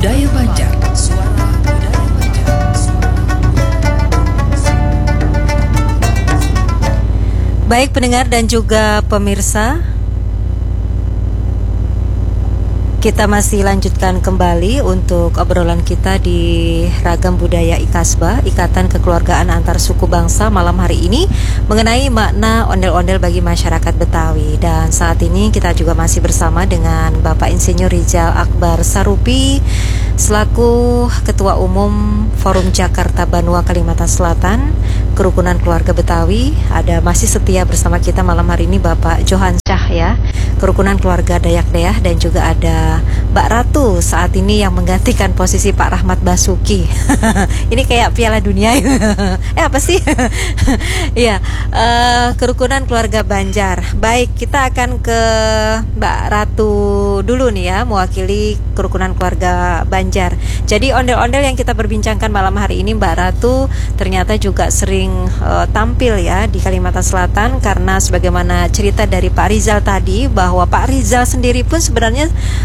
Budaya Banjar. Suara Budaya Banjar. Baik pendengar dan juga pemirsa, kita masih lanjutkan kembali untuk obrolan kita di Ragam Budaya IKASBA, Ikatan Kekeluargaan Antar Suku Bangsa, malam hari ini mengenai makna ondel-ondel bagi masyarakat Betawi. Dan saat ini kita juga masih bersama dengan Bapak Insinyur Rizal Akbar Sarupi selaku Ketua Umum Forum Jakarta Banua Kalimantan Selatan, Kerukunan Keluarga Betawi. Ada masih setia bersama kita malam hari ini Bapak Johan Cahya, Kerukunan Keluarga Dayak Deah, dan juga ada Mbak Ratu saat ini yang menggantikan posisi Pak Rahmat Basuki. Ini kayak Piala Dunia. Apa sih? Ya, Kerukunan Keluarga Banjar. Baik, kita akan ke Mbak Ratu dulu nih ya, mewakili Kerukunan Keluarga Banjar. Jadi ondel-ondel yang kita perbincangkan malam hari ini, Mbak Ratu ternyata juga sering tampil ya di Kalimantan Selatan, karena sebagaimana cerita dari Pak Rizal tadi, bahwa Pak Rizal sendiri pun sebenarnya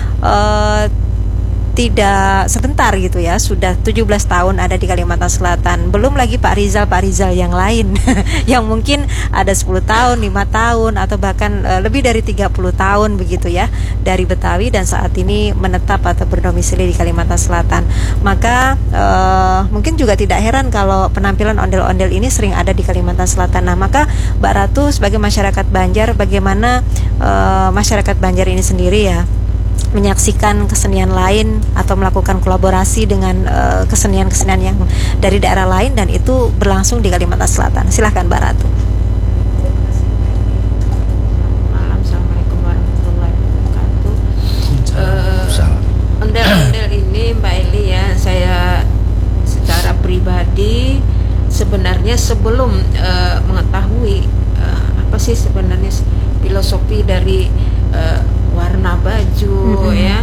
tidak sebentar gitu ya, sudah 17 tahun ada di Kalimantan Selatan. Belum lagi Pak Rizal yang lain yang mungkin ada 10 tahun, 5 tahun, atau bahkan lebih dari 30 tahun begitu ya, dari Betawi dan saat ini menetap atau berdomisili di Kalimantan Selatan. Maka mungkin juga tidak heran kalau penampilan ondel-ondel ini sering ada di Kalimantan Selatan. Nah, maka Mbak Ratu sebagai masyarakat Banjar, bagaimana masyarakat Banjar ini sendiri ya menyaksikan kesenian lain atau melakukan kolaborasi dengan kesenian-kesenian yang dari daerah lain dan itu berlangsung di Kalimantan Selatan. Silahkan Mbak Ratu. Malam, Assalamualaikum warahmatullahi wabarakatuh. Ondel-ondel ini Mbak Eli ya, saya secara pribadi sebenarnya sebelum mengetahui apa sih sebenarnya filosofi dari warna baju ya,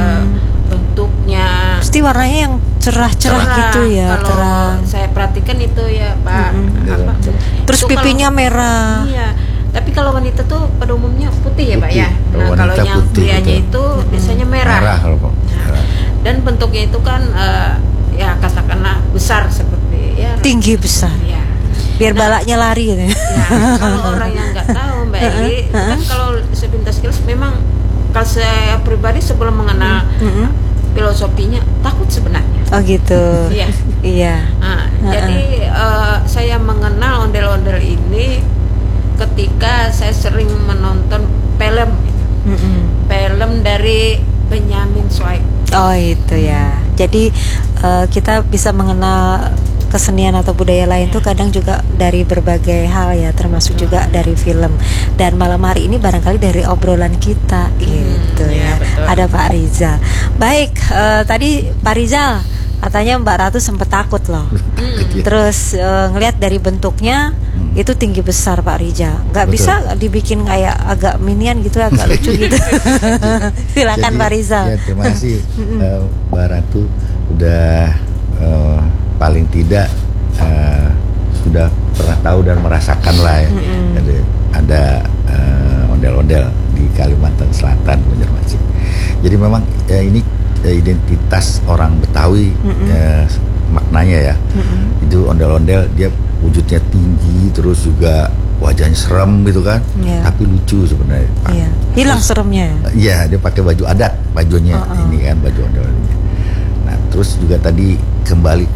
bentuknya pasti warnanya yang cerah-cerah gitu ya. Kalau terang. saya perhatikan itu ya Pak, Terus itu pipinya kalau, merah. Iya, tapi kalau wanita tuh pada umumnya putih ya Pak ya. Nah, Wanita kalau yang putih, prianya itu biasanya merah. Kalau Nah, dan bentuknya itu kan ya katakanlah besar seperti ya, Tinggi besar. ya. Biar balaknya lari gitu. Ya, kalau orang yang nggak tahu Mbak Eli, kan kalau sepintas kilas memang kalau saya pribadi sebelum mengenal filosofinya takut sebenarnya. Oh gitu. Iya. Iya. Nah, jadi saya mengenal ondel-ondel ini ketika saya sering menonton film, film dari Benyamin Suhaib. Oh itu ya. Jadi kita bisa mengenal kesenian atau budaya lain tuh kadang juga dari berbagai hal ya, termasuk juga dari film. Dan malam hari ini barangkali dari obrolan kita gitu ya. Betul. Ada Pak Rizal. Baik, tadi Pak Rizal katanya Mbak Ratu sempat takut loh. Terus ngelihat dari bentuknya itu tinggi besar Pak Rizal. Nggak bisa dibikin kayak agak minian gitu, agak lucu gitu. Silakan Pak Rizal. Ya, terima kasih Mbak Ratu udah paling tidak sudah pernah tahu dan merasakan lah ya. Ada ondel-ondel di Kalimantan Selatan, Banjarmasin. Jadi memang ini identitas orang Betawi, maknanya ya. Itu ondel-ondel, dia wujudnya tinggi, terus juga wajahnya serem gitu kan, tapi lucu sebenarnya. Hilang seremnya. Iya, dia pakai baju adat, bajunya ini kan, baju ondel-ondelnya. Nah, terus juga tadi kembali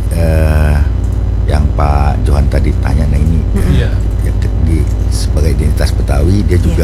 yang Pak Johan tadi tanya, nah ini sebagai identitas Betawi, dia juga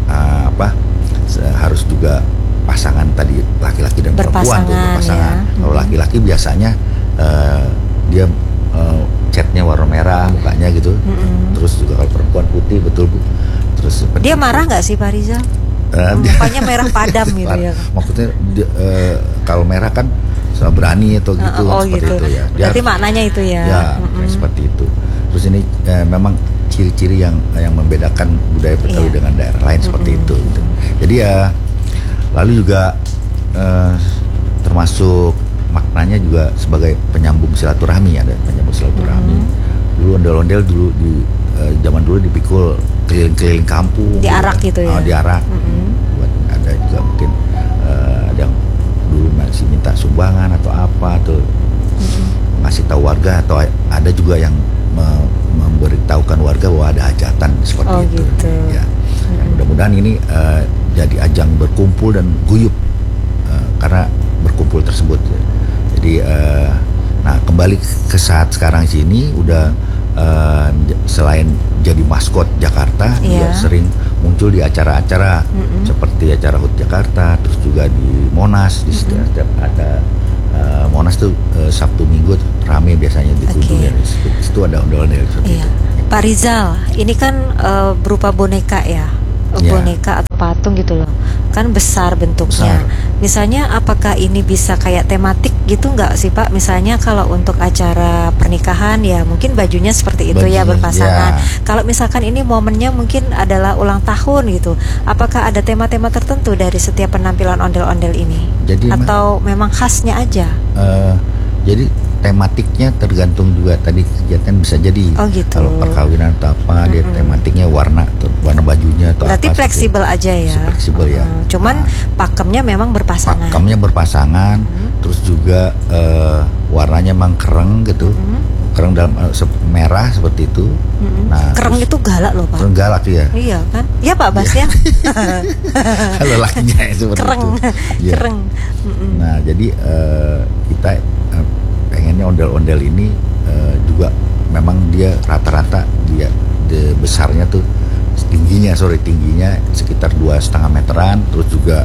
harus juga pasangan tadi, laki-laki dan perempuan tuh berpasangan. Ya. Kalau laki-laki biasanya dia catnya warna merah mukanya gitu, terus juga kalau perempuan putih, betul Bu. Terus dia marah nggak sih Pak Rizal? Mukanya merah padam gitu ya. Maksudnya kalau merah kan berani atau gitu, seperti gitu. Itu ya. Berarti maknanya itu ya. Ya, seperti itu. Terus ini memang ciri-ciri yang membedakan budaya Betawi dengan daerah lain seperti itu. Gitu. Jadi ya, lalu juga termasuk maknanya juga sebagai penyambung silaturahmi, ada penyambung silaturahmi. Dulu ondel-ondel dulu di zaman dulu dipikul keliling-keliling kampung. Diarak gitu ya. Diarak. Buat ada juga mungkin ada yang dulu masih minta sumbangan atau tahu warga, atau ada juga yang memberitahukan warga bahwa ada hajatan seperti Oh, itu. gitu. Ya. Dan mudah-mudahan ini jadi ajang berkumpul dan guyup karena berkumpul tersebut. Jadi nah kembali ke saat sekarang sini udah selain jadi maskot Jakarta, dia sering muncul di acara-acara seperti acara HUT Jakarta, terus juga di Monas, di setiap ada Monas tuh Sabtu Minggu tuh rame biasanya dikunjungi. Itu ada ondel-ondel seperti itu. Pak Rizal, ini kan berupa boneka ya, boneka atau patung gitu loh, kan besar bentuknya. Misalnya apakah ini bisa kayak tematik gitu nggak sih Pak? Misalnya kalau untuk acara pernikahan ya mungkin bajunya seperti itu ya, berpasangan. Kalau misalkan ini momennya mungkin adalah ulang tahun gitu, apakah ada tema-tema tertentu dari setiap penampilan ondel-ondel ini? Jadi atau memang khasnya aja? Jadi tematiknya tergantung juga tadi kegiatan, bisa jadi kalau perkawinan atau apa dia tematiknya warna bajunya atau berarti apa, fleksibel aja ya. Fleksibel ya. Cuman pakemnya memang berpasangan. Pakemnya berpasangan, terus juga warnanya memang kereng gitu. Kereng dalam merah seperti itu. Nah, kereng itu galak loh Pak. Kereng galak ya. Iya kan? Iya Pak Bas ya. Kalau lakinya seperti kereng. itu. Ya. Kereng. Nah jadi kita pengennya ondel-ondel ini juga memang dia rata-rata dia besarnya tuh tingginya sekitar 2,5 meteran, terus juga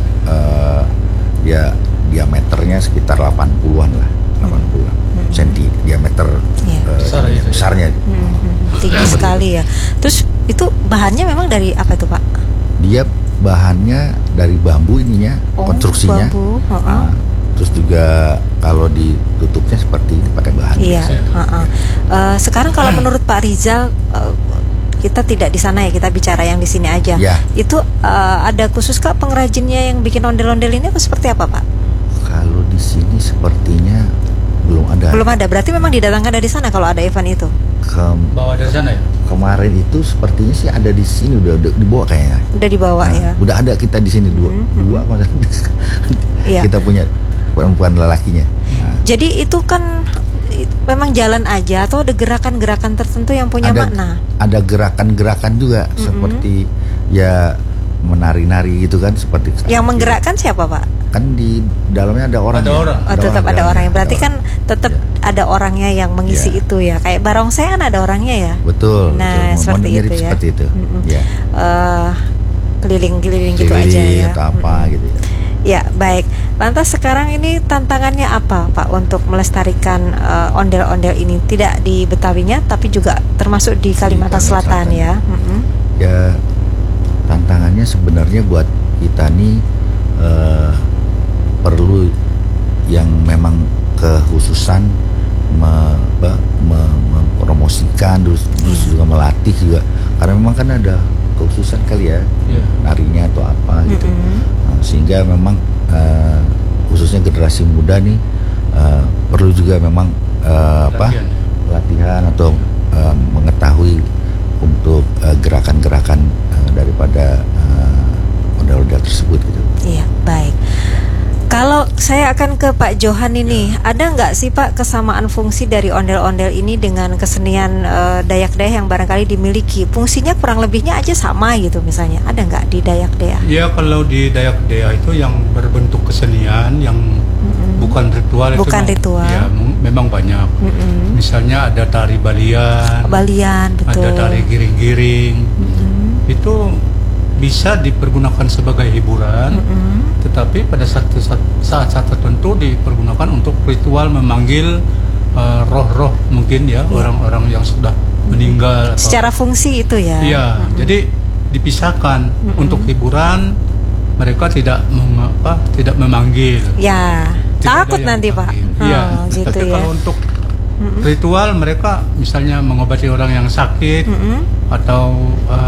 dia diameternya sekitar 80-an lah, 80 cm diameter besarnya. Tinggi sekali ya. Terus itu bahannya memang dari apa itu Pak? Dia bahannya dari bambu ininya, konstruksinya. Bambu. Terus juga kalau ditutupnya seperti ini pakai bahan. Iya. Sekarang kalau menurut Pak Rizal, kita tidak di sana ya, kita bicara yang di sini aja. Ya. Itu ada khusus kah pengrajinnya yang bikin ondel-ondel ini atau seperti apa Pak? Kalau di sini sepertinya belum ada. Belum ada. Berarti memang didatangkan dari sana kalau ada event itu. Bawa dari sana ya? Kemarin itu sepertinya sih ada di sini, udah dibawa kayaknya. Udah dibawa ya. Udah ada kita di sini dua kita punya perempuan lelakinya. Jadi itu kan memang jalan aja atau ada gerakan-gerakan tertentu yang punya makna? Ada gerakan-gerakan juga seperti ya menari-nari gitu kan, seperti yang menggerakkan siapa Pak? Kan di dalamnya ada orang. Tetap ada orang. Berarti kan tetap ada orangnya yang mengisi itu ya. Kayak barongsai kan ada orangnya ya. Betul. Nah seperti itu ya. Seperti itu. Keliling-keliling gitu aja ya. Atau apa gitu ya. Ya baik. Lantas sekarang ini tantangannya apa Pak untuk melestarikan ondel-ondel ini, tidak di Betawinya tapi juga termasuk di Kalimantan Selatan ya? Ya tantangannya sebenarnya buat kita nih perlu yang memang kekhususan mempromosikan terus juga melatih juga, karena memang kan ada kekhususan kali ya, narinya atau apa gitu. Sehingga memang khususnya generasi muda nih perlu juga memang latihan atau mengetahui untuk gerakan-gerakan daripada ondel-ondel tersebut gitu. Iya, baik. Kalau saya akan ke Pak Johan ini, ada nggak sih Pak kesamaan fungsi dari ondel-ondel ini dengan kesenian Dayak-Dayak yang barangkali dimiliki? Fungsinya kurang lebihnya aja sama gitu misalnya, ada nggak di Dayak-Dayak? Ya kalau di Dayak-Dayak itu yang berbentuk kesenian yang bukan ritual itu ritual. Ya memang banyak. Misalnya ada tari balian, betul. ada tari giring-giring. Itu bisa dipergunakan sebagai hiburan, tetapi pada saat tertentu dipergunakan untuk ritual memanggil roh-roh mungkin ya, orang-orang yang sudah meninggal. Secara fungsi itu ya. Iya, jadi dipisahkan. Untuk hiburan mereka tidak memanggil. Ya, takut nanti Pak. Iya, gitu tapi ya. kalau untuk ritual mereka misalnya mengobati orang yang sakit atau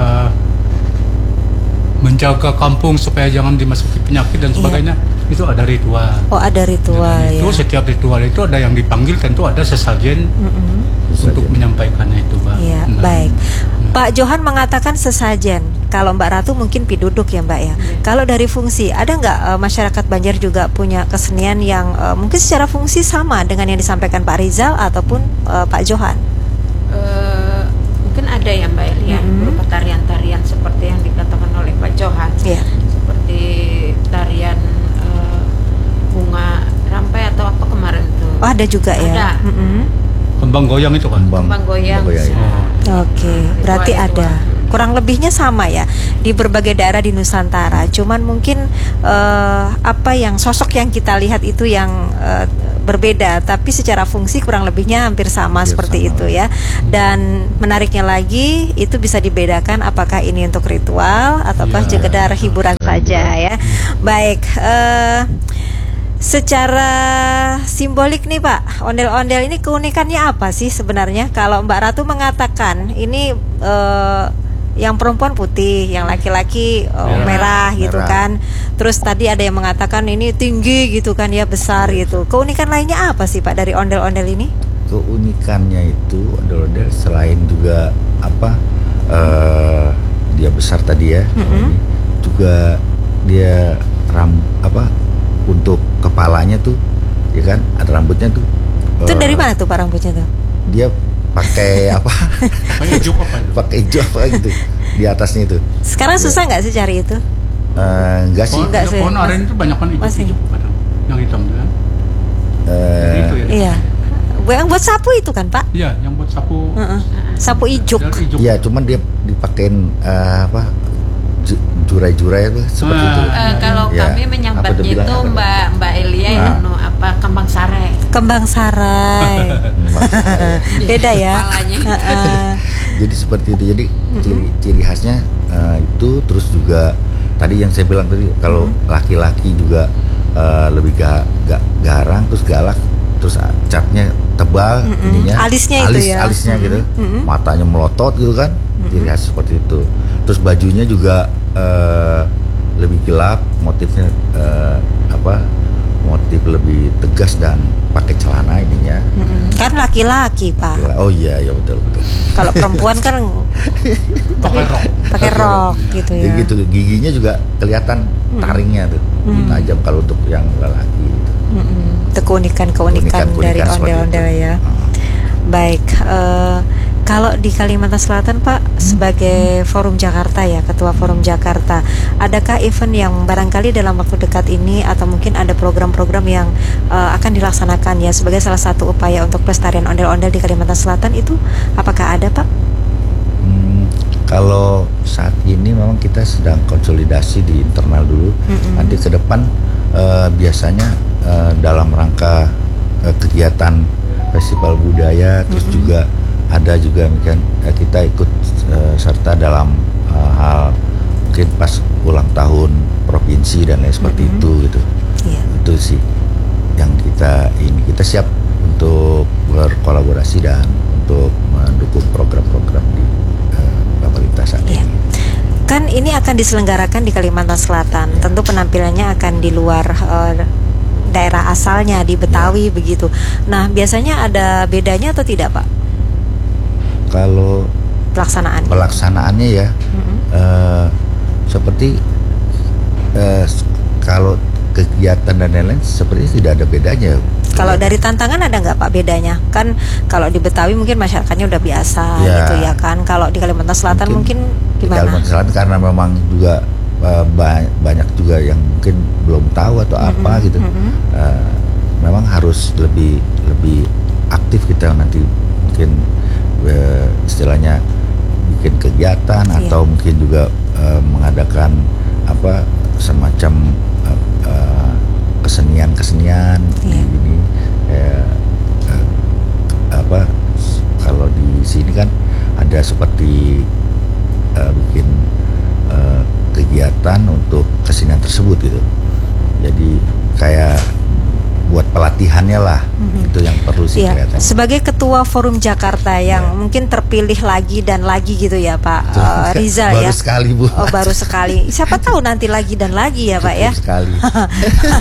menjaga kampung supaya jangan dimasuki penyakit dan sebagainya, itu ada ritual. Oh, ada ritual ya. Itu setiap ritual itu ada yang dipanggil, tentu ada sesajen untuk menyampaikannya itu, Pak. Iya, baik. Pak Johan mengatakan sesajen. Kalau Mbak Ratu mungkin pi duduk ya Mbak ya. Kalau dari fungsi, ada nggak masyarakat Banjar juga punya kesenian yang mungkin secara fungsi sama dengan yang disampaikan Pak Rizal ataupun Pak Johan? Mungkin ada ya Mbak Elia, berupa tarian-tarian seperti yang dikatakan oleh Pak Johan, Iya. seperti tarian bunga rampai atau apa kemarin tuh. Oh ada juga ya. Ada. Kembang goyang itu kan. Kembang goyang. ya. Oke, berarti ada. Kurang lebihnya sama ya di berbagai daerah di Nusantara. Cuman mungkin apa yang sosok yang kita lihat itu yang berbeda, tapi secara fungsi kurang lebihnya hampir sama seperti sama. itu ya. Dan menariknya lagi itu bisa dibedakan apakah ini untuk ritual ataukah Iya. sekedar hiburan saja ya. Baik. Secara simbolik nih Pak, ondel-ondel ini keunikannya apa sih sebenarnya? Kalau Mbak Ratu mengatakan ini yang perempuan putih, yang laki-laki merah gitu merah. kan. Terus tadi ada yang mengatakan ini tinggi gitu kan ya, besar gitu. Keunikan lainnya apa sih Pak dari ondel-ondel ini? Keunikannya itu ondel-ondel selain juga apa dia besar tadi ya, juga dia untuk kepalanya tuh ya kan ada rambutnya tuh. Itu dari mana tuh Pak rambutnya tuh? Dia pakai apa? Pakai juk apa itu? Pakai hijau apa gitu di atasnya itu. Sekarang susah nggak sih cari itu? Enggak sih. Pohon, Enggak sih. pohon aren itu banyak kan Masih. ijuk kadang. Yang hitam itu kan. Itu ya. Iya. Yang buat sapu itu kan Pak? Iya, yang buat sapu. Sapu ijuk. Dari ijuk. Ya, cuman dia dipakein jurai-jurai apa seperti itu. Kalau Ya, kami apa menyambatnya tuh bilang itu apa? Mbak Elia kembang sare. Kembang sarai. Beda ya. Kepalanya. Jadi seperti itu. Jadi ciri khasnya itu, terus juga tadi yang saya bilang tadi kalau laki-laki juga lebih garang, terus galak, terus catnya tebal, ininya Alisnya itu ya. alisnya gitu, matanya melotot gitu kan, ciri khas seperti itu. Terus bajunya juga lebih gelap, motifnya motif lebih tegas dan pakai celana ininya. Kan laki-laki Pak. Oh iya ya betul. Kalau perempuan kan Pakai rok. pakai rok gitu Jadi ya. gitu, giginya juga kelihatan taringnya tuh, tajam kalau untuk yang lelaki gitu. Itu keunikan dari Keunikan seperti ondel-ondel itu. ya. Baik, kalau di Kalimantan Selatan Pak, sebagai Forum Jakarta ya, Ketua Forum Jakarta, adakah event yang barangkali dalam waktu dekat ini atau mungkin ada program-program yang akan dilaksanakan ya sebagai salah satu upaya untuk pelestarian ondel-ondel di Kalimantan Selatan itu, apakah ada Pak? Kalau saat ini memang kita sedang konsolidasi di internal dulu. Nanti ke depan biasanya dalam rangka kegiatan festival budaya, terus juga ada juga mungkin kita ikut serta dalam hal mungkin pas ulang tahun provinsi dan lain seperti itu gitu. Iya. Itu sih yang kita siap untuk berkolaborasi dan untuk mendukung program-program di pemerintah saat Iya. ini. Kan ini akan diselenggarakan di Kalimantan Selatan. Tentu penampilannya akan di luar daerah asalnya di Betawi begitu. Nah, biasanya ada bedanya atau tidak, Pak? Kalau pelaksanaannya ya seperti kalau kegiatan dan lain-lain sepertinya tidak ada bedanya. Kalau dari tantangan ada nggak Pak bedanya? Kan kalau di Betawi mungkin masyarakatnya udah biasa gitu ya kan. Kalau di Kalimantan Selatan mungkin di gimana? Kalimantan Selatan karena memang juga banyak juga yang mungkin belum tahu atau apa gitu. Memang harus lebih aktif kita nanti mungkin istilahnya bikin kegiatan atau mungkin juga mengadakan semacam kesenian ini kalau di sini kan ada seperti bikin kegiatan untuk kesenian tersebut gitu. Jadi kayak buat pelatihannya lah, itu yang perlu sih kelihatan. Sebagai Ketua Forum Jakarta yang mungkin terpilih lagi dan lagi gitu ya Pak Rizal baru ya. Sekali Bu. Oh baru sekali. Siapa tahu nanti lagi dan lagi ya Pak ya. Sekali.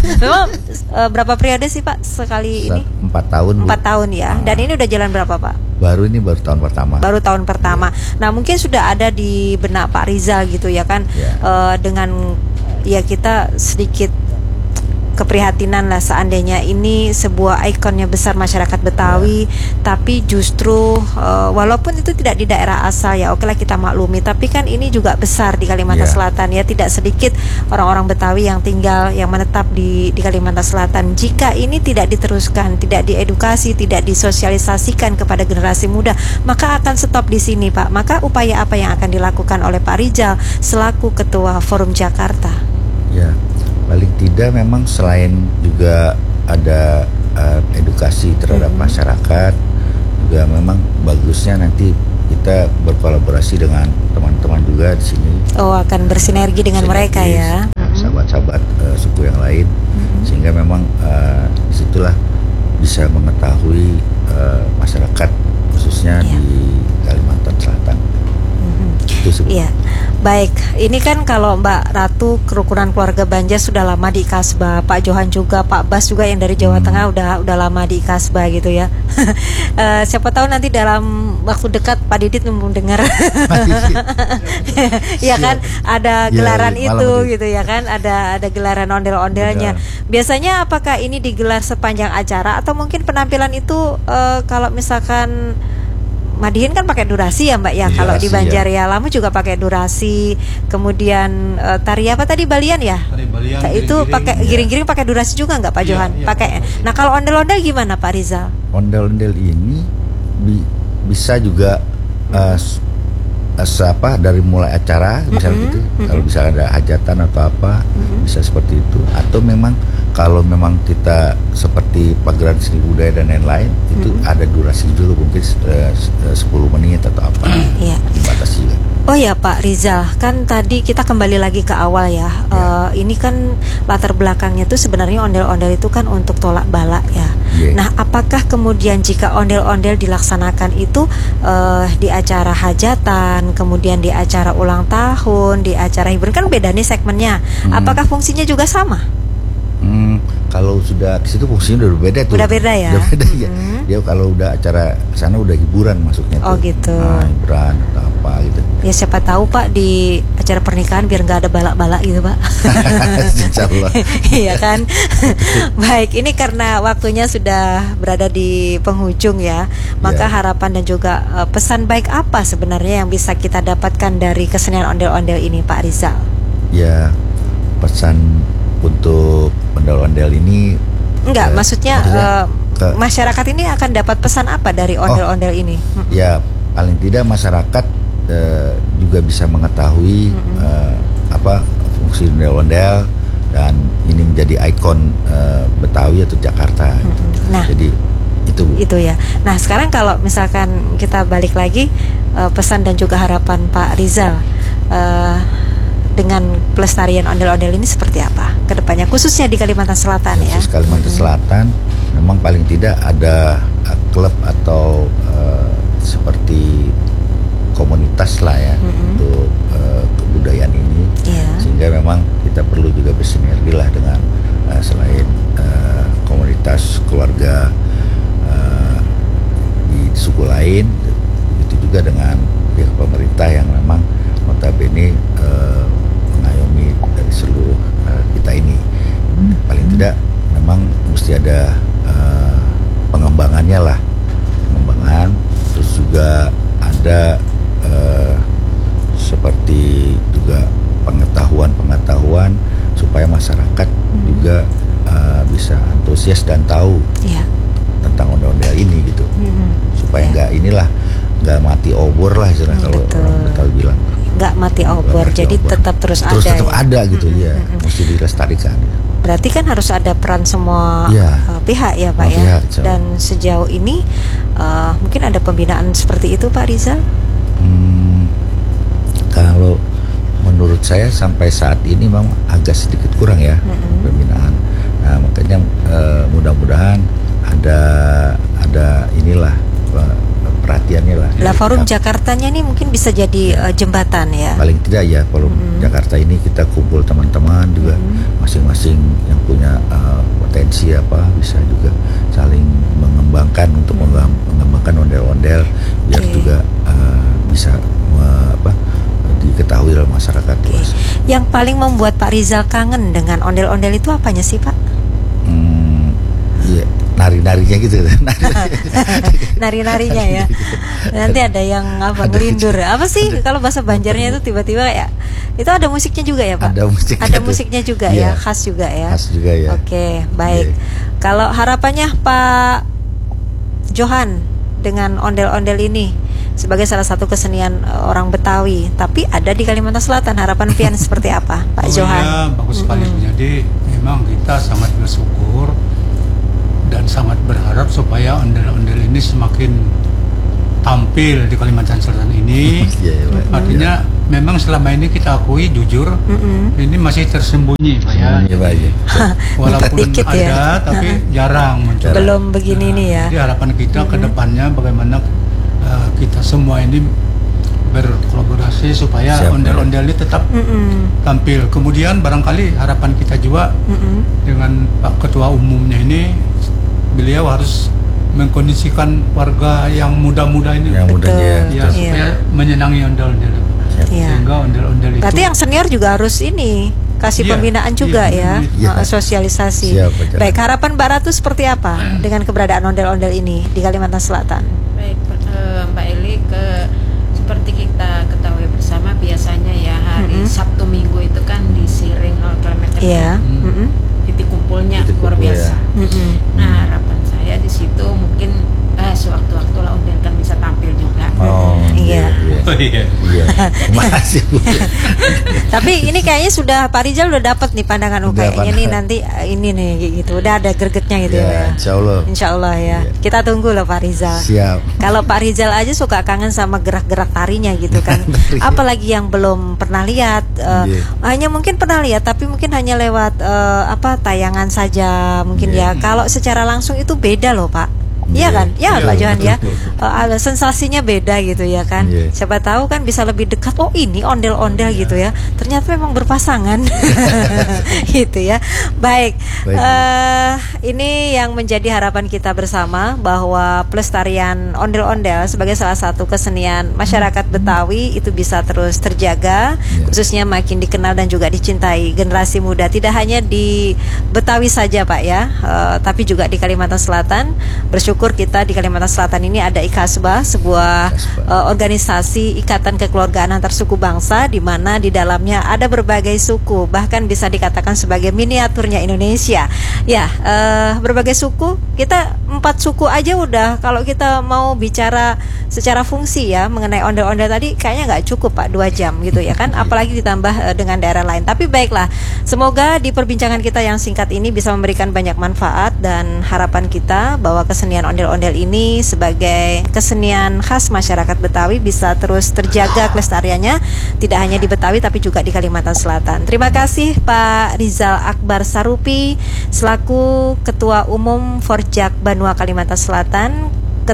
Memang berapa periode sih Pak sekali ini? 4 tahun Bu. 4 tahun ya. Dan ini udah jalan berapa Pak? baru tahun pertama. Baru tahun pertama. Nah, mungkin sudah ada di benak Pak Rizal gitu ya kan, dengan ya kita sedikit keprihatinan lah seandainya ini sebuah ikonnya besar masyarakat Betawi, tapi justru walaupun itu tidak di daerah asal ya, oke lah kita maklumi, tapi kan ini juga besar di Kalimantan Selatan ya, tidak sedikit orang-orang Betawi yang tinggal, yang menetap di Kalimantan Selatan. Jika ini tidak diteruskan, tidak diedukasi, tidak disosialisasikan kepada generasi muda, maka akan stop di sini, Pak. Maka upaya apa yang akan dilakukan oleh Pak Rizal selaku Ketua Forum Jakarta? Ya, paling tidak memang selain juga ada edukasi terhadap masyarakat, juga memang bagusnya nanti kita berkolaborasi dengan teman-teman juga di sini. Oh, akan bersinergi dengan mereka ya. Sahabat-sahabat suku yang lain, sehingga memang disitulah bisa mengetahui masyarakat khususnya di Kalimantan Selatan. Iya, baik. Ini kan kalau Mbak Ratu kerukunan keluarga Banja sudah lama di Ikasba, Pak Johan juga, Pak Bas juga yang dari Jawa Tengah udah lama di Ikasba gitu ya. Siapa tahu nanti dalam waktu dekat Pak Didit mendengar, ya kan ada gelaran itu gitu ya kan, ada gelaran ondel-ondelnya. Biasanya apakah ini digelar sepanjang acara atau mungkin penampilan itu kalau misalkan Madihin kan pakai durasi ya Mbak ya, kalau di Banjar ya Lamu juga pakai durasi, kemudian tari apa tadi Balian ya? Tari Balian, itu pakai giring-giring pakai durasi juga nggak Pak Johan? Pakai. Nah kalau ondel-ondel gimana Pak Rizal? Ondel-ondel ini bisa juga dari mulai acara misalnya gitu, kalau bisa ada hajatan atau apa bisa seperti itu, atau memang kalau memang kita seperti pagelaran seni budaya dan lain-lain itu ada durasi juga, mungkin 10 menit atau apa, dibatasi juga. Oh ya Pak Rizal, kan tadi kita kembali lagi ke awal ya. Ini kan latar belakangnya tuh sebenarnya ondel-ondel itu kan untuk tolak bala ya. Nah, apakah kemudian jika ondel-ondel dilaksanakan itu di acara hajatan, kemudian di acara ulang tahun, di acara hiburan, kan beda nih segmennya. Apakah fungsinya juga sama? Kalau sudah ke situ fungsinya udah beda tuh. Udah beda ya. Udah beda ya. Dia kalau udah acara sana udah hiburan masuknya tuh. Oh gitu. Hiburan atau apa gitu. Ya siapa tahu Pak di acara pernikahan biar nggak ada balak-balak gitu Pak. Insyaallah. Iya kan. Baik, ini karena waktunya sudah berada di penghujung ya. Maka harapan dan juga pesan baik apa sebenarnya yang bisa kita dapatkan dari kesenian ondel-ondel ini Pak Rizal? Ya, pesan untuk ondel-ondel ini maksudnya masyarakat ini akan dapat pesan apa dari ondel-ondel ini? Ya, paling tidak masyarakat juga bisa mengetahui apa fungsi ondel-ondel, dan ini menjadi ikon Betawi atau Jakarta. Nah, jadi itu ya. Nah, sekarang kalau misalkan kita balik lagi, pesan dan juga harapan Pak Rizal dengan pelestarian ondel-ondel ini seperti apa ke depannya, khususnya di Kalimantan Selatan ya? Khusus Kalimantan Selatan, memang paling tidak ada klub atau seperti komunitas lah ya untuk kebudayaan ini, sehingga memang kita perlu juga bersinergi lah dengan selain komunitas keluarga di suku lain, itu juga dengan pihak pemerintah yang memang notabene mengayomi dari seluruh kita ini. Paling tidak memang mesti ada pengembangannya lah, terus juga ada seperti juga pengetahuan supaya masyarakat juga bisa antusias dan tahu tentang ondel-ondel ini gitu, supaya nggak mati obor lah istilah kalau orang Betawi bilang. Nggak mati obor, jadi tetap terus ada gitu ya, mesti dilestarikan. Berarti kan harus ada peran semua pihak ya Pak ya. Dan sejauh ini mungkin ada pembinaan seperti itu Pak Rizal? Kalau menurut saya sampai saat ini memang agak sedikit kurang ya pembinaan. Nah, makanya mudah-mudahan ada inilah perhatiannya lah. Forum Jakartanya ini mungkin bisa jadi jembatan ya. Paling tidak ya Forum Jakarta ini kita kumpul teman-teman juga masing-masing yang punya potensi potensi bisa juga saling mengembangkan untuk mengembangkan ondel-ondel biar juga bisa diketahui oleh masyarakat luas. Yang paling membuat Pak Rizal kangen dengan ondel-ondel itu apanya sih, Pak? Iya, nari-narinya gitu. Nari-narinya ya. Nanti ada yang ngelindur. Apa sih kalau bahasa Banjarnya itu tiba-tiba ya? Itu ada musiknya juga ya, Pak? Ada musiknya juga ya, khas juga ya. Khas juga ya. Oke, baik. Kalau harapannya Pak Johan dengan ondel-ondel ini sebagai salah satu kesenian orang Betawi, tapi ada di Kalimantan Selatan, harapan pian seperti apa, Pak Johan? Ya, bagus sekali. Jadi memang kita sangat bersyukur dan sangat berharap supaya ondel-ondel ini semakin tampil di Kalimantan Selatan ini. Artinya memang selama ini kita akui jujur ini masih tersembunyi, Pak ya. Walaupun dikit ada ya, tapi jarang muncul. Belum begini nih ya. Jadi harapan kita ke depannya bagaimana kita semua ini berkolaborasi supaya ondel-ondel ini tetap tampil. Kemudian barangkali harapan kita juga dengan Pak Ketua Umumnya ini, beliau harus mengkondisikan warga yang muda-muda ini, supaya menyenangi ondel-ondel, sehingga ondel-ondel itu. Berarti yang senior juga harus ini kasih pembinaan juga ya, sosialisasi. Baik, harapan Mbak Ratu seperti apa dengan keberadaan ondel-ondel ini di Kalimantan Selatan? Baik, Mbak Eli, seperti kita ketahui bersama biasanya ya hari Sabtu Minggu itu kan di Siring 0 km. Titik kumpulnya luar biasa. Nah, harapan saya di situ mungkin sewaktu-waktu lah ondel kan bisa tampil juga. Iya. Makasih Bu. Tapi ini kayaknya sudah Pak Rizal udah dapat nih pandangan kayaknya nih nanti ini nih gitu. Udah ada gregetnya gitu ya. Insya Allah ya. Kita tunggu loh Pak Rizal. Siap. Kalau Pak Rizal aja suka kangen sama gerak-gerak tarinya gitu kan. Apalagi yang belum pernah lihat, hanya mungkin pernah lihat tapi mungkin hanya lewat tayangan saja mungkin ya. Kalau secara langsung itu beda loh Pak. Iya kan? Ya Pak Johan ya. Sensasinya beda gitu ya kan. Siapa tahu kan bisa lebih dekat. Oh ini ondel-ondel gitu ya. Ternyata memang berpasangan. Gitu ya. Baik. Ini yang menjadi harapan kita bersama bahwa pelestarian ondel-ondel sebagai salah satu kesenian masyarakat Betawi itu bisa terus terjaga, khususnya makin dikenal dan juga dicintai generasi muda. Tidak hanya di Betawi saja Pak ya, tapi juga di Kalimantan Selatan. Bersyukur kita di Kalimantan Selatan ini ada IKASBA, sebuah organisasi ikatan kekeluargaan antar suku bangsa, di mana di dalamnya ada berbagai suku, bahkan bisa dikatakan sebagai miniaturnya Indonesia. Ya, berbagai suku, kita 4 suku aja udah. Kalau kita mau bicara secara fungsi ya mengenai ondel-ondel tadi, kayaknya nggak cukup Pak 2 jam gitu ya kan, apalagi ditambah dengan daerah lain. Tapi baiklah, semoga di perbincangan kita yang singkat ini bisa memberikan banyak manfaat, dan harapan kita bahwa kesenian ondel-ondel ini sebagai kesenian khas masyarakat Betawi bisa terus terjaga kelestariannya, tidak hanya di Betawi tapi juga di Kalimantan Selatan. Terima kasih Pak Rizal Akbar Sarupi selaku Ketua Umum Forjak Banua Kalimantan Selatan,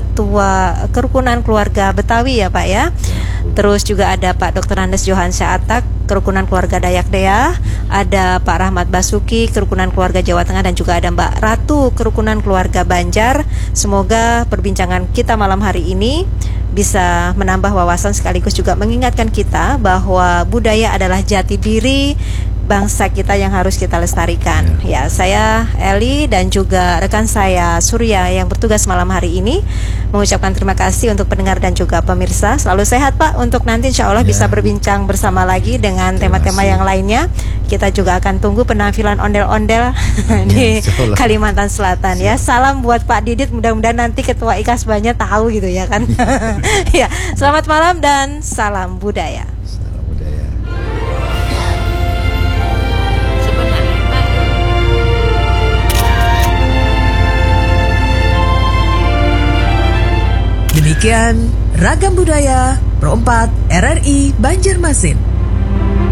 Ketua Kerukunan Keluarga Betawi ya Pak ya. Terus juga ada Pak Dr. Andes Johan Syaatak, Kerukunan Keluarga Dayak Dea, ada Pak Rahmat Basuki, Kerukunan Keluarga Jawa Tengah, dan juga ada Mbak Ratu, Kerukunan Keluarga Banjar. Semoga perbincangan kita malam hari ini bisa menambah wawasan sekaligus juga mengingatkan kita bahwa budaya adalah jati diri bangsa kita yang harus kita lestarikan. Ya, saya Eli dan juga rekan saya Surya yang bertugas malam hari ini mengucapkan terima kasih untuk pendengar dan juga pemirsa. Selalu sehat Pak, untuk nanti insya Allah bisa berbincang bersama lagi dengan tema-tema yang lainnya. Kita juga akan tunggu penampilan ondel-ondel di Kalimantan Selatan ya. Salam buat Pak Didit, mudah-mudahan nanti Ketua IKASBA-nya tahu gitu ya kan. Ya, selamat malam dan salam budaya. Demikian Ragam Budaya Pro 4 RRI Banjarmasin.